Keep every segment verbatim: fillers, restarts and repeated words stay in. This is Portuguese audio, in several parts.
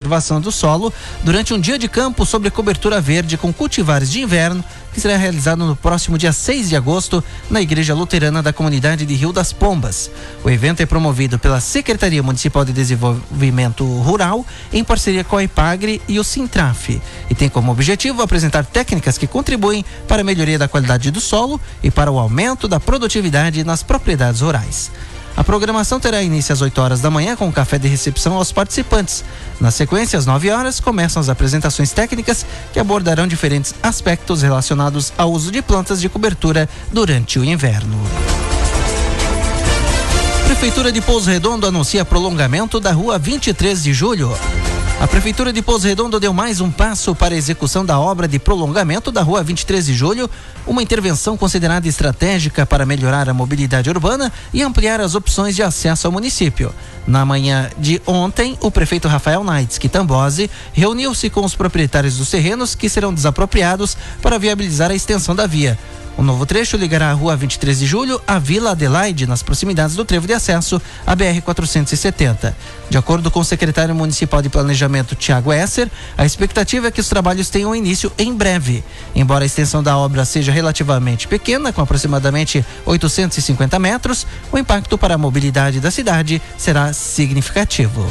conservação do solo durante um dia de campo sobre cobertura verde com cultivares de inverno, que será realizado no próximo dia seis de agosto na Igreja Luterana da Comunidade de Rio das Pombas. O evento é promovido pela Secretaria Municipal de Desenvolvimento Rural em parceria com a Ipagre e o Sintraf e tem como objetivo apresentar técnicas que contribuem para a melhoria da qualidade do solo e para o aumento da produtividade nas propriedades rurais. A programação terá início às oito horas da manhã com um café de recepção aos participantes. Na sequência, às nove horas, começam as apresentações técnicas que abordarão diferentes aspectos relacionados ao uso de plantas de cobertura durante o inverno. Prefeitura de Pouso Redondo anuncia prolongamento da rua vinte e três de julho. A Prefeitura de Pouso Redondo deu mais um passo para a execução da obra de prolongamento da rua vinte e três de julho, uma intervenção considerada estratégica para melhorar a mobilidade urbana e ampliar as opções de acesso ao município. Na manhã de ontem, o prefeito Rafael Naitsky Tambozzi reuniu-se com os proprietários dos terrenos que serão desapropriados para viabilizar a extensão da via. O novo trecho ligará a rua vinte e três de julho à Vila Adelaide, nas proximidades do trevo de acesso à B R quatrocentos e setenta. De acordo com o secretário municipal de planejamento, Tiago Esser, a expectativa é que os trabalhos tenham início em breve. Embora a extensão da obra seja relativamente pequena, com aproximadamente oitocentos e cinquenta metros, o impacto para a mobilidade da cidade será significativo.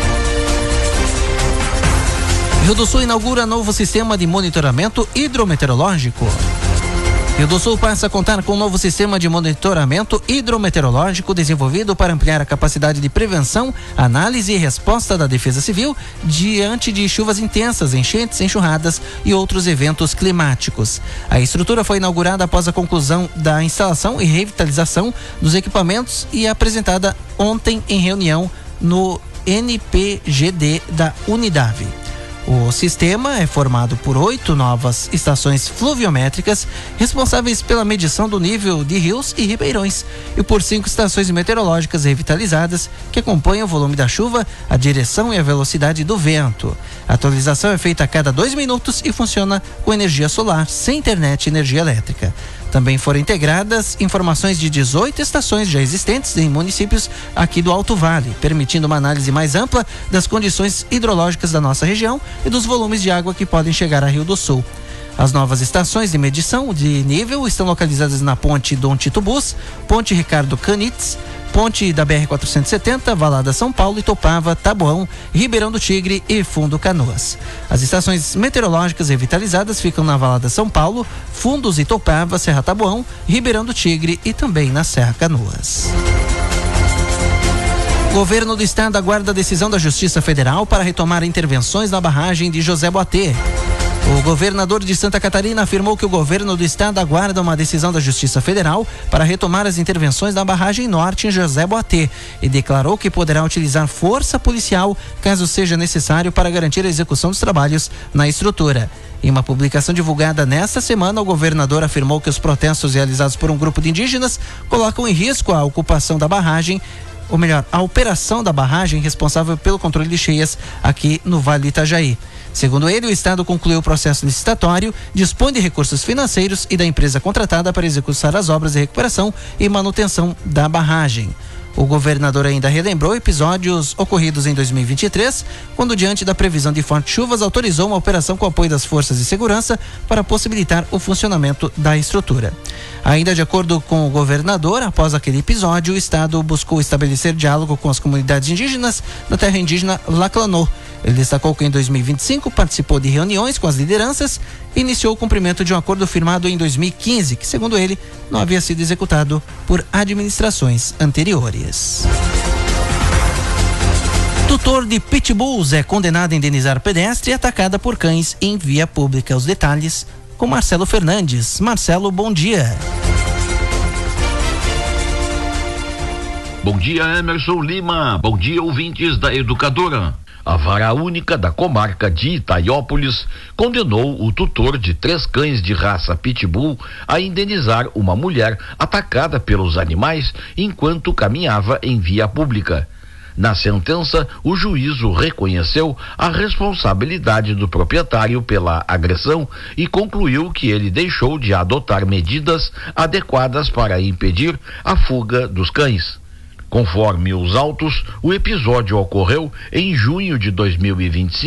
Rio do Sul inaugura novo sistema de monitoramento hidrometeorológico. Rio do Sul passa a contar com um novo sistema de monitoramento hidrometeorológico desenvolvido para ampliar a capacidade de prevenção, análise e resposta da Defesa Civil diante de chuvas intensas, enchentes, enxurradas e outros eventos climáticos. A estrutura foi inaugurada após a conclusão da instalação e revitalização dos equipamentos e apresentada ontem em reunião no N P G D da Unidade. O sistema é formado por oito novas estações fluviométricas responsáveis pela medição do nível de rios e ribeirões e por cinco estações meteorológicas revitalizadas que acompanham o volume da chuva, a direção e a velocidade do vento. A atualização é feita a cada dois minutos e funciona com energia solar, sem internet e energia elétrica. Também foram integradas informações de dezoito estações já existentes em municípios aqui do Alto Vale, permitindo uma análise mais ampla das condições hidrológicas da nossa região e dos volumes de água que podem chegar a Rio do Sul. As novas estações de medição de nível estão localizadas na Ponte Dom Tito Bus, Ponte Ricardo Canitz, Ponte da B R quatrocentos e setenta, Valada São Paulo, Itopava, Taboão, Ribeirão do Tigre e Fundo Canoas. As estações meteorológicas revitalizadas ficam na Valada São Paulo, Fundos Itopava, Serra Taboão, Ribeirão do Tigre e também na Serra Canoas. O governo do estado aguarda a decisão da Justiça Federal para retomar intervenções na barragem de José Boatê. O governador de Santa Catarina afirmou que o governo do estado aguarda uma decisão da Justiça Federal para retomar as intervenções na barragem norte em José Boatê e declarou que poderá utilizar força policial caso seja necessário para garantir a execução dos trabalhos na estrutura. Em uma publicação divulgada nesta semana, o governador afirmou que os protestos realizados por um grupo de indígenas colocam em risco a ocupação da barragem, ou melhor, a operação da barragem responsável pelo controle de cheias aqui no Vale do Itajaí. Segundo ele, o estado concluiu o processo licitatório, dispõe de recursos financeiros e da empresa contratada para executar as obras de recuperação e manutenção da barragem. O governador ainda relembrou episódios ocorridos em dois mil e vinte e três, quando, diante da previsão de fortes chuvas, autorizou uma operação com apoio das forças de segurança para possibilitar o funcionamento da estrutura. Ainda de acordo com o governador, após aquele episódio, o estado buscou estabelecer diálogo com as comunidades indígenas da terra indígena Laclanô. Ele destacou que em dois mil e vinte e cinco participou de reuniões com as lideranças e iniciou o cumprimento de um acordo firmado em dois mil e quinze, que, segundo ele, não havia sido executado por administrações anteriores. Tutor de pitbulls é condenado a indenizar pedestre atacada por cães em via pública. Os detalhes com Marcelo Fernandes. Marcelo, bom dia. Bom dia, Emerson Lima. Bom dia, ouvintes da Educadora. A Vara Única da Comarca de Itaiópolis condenou o tutor de três cães de raça pitbull a indenizar uma mulher atacada pelos animais enquanto caminhava em via pública. Na sentença, o juízo reconheceu a responsabilidade do proprietário pela agressão e concluiu que ele deixou de adotar medidas adequadas para impedir a fuga dos cães. Conforme os autos, o episódio ocorreu em junho de dois mil e vinte e cinco.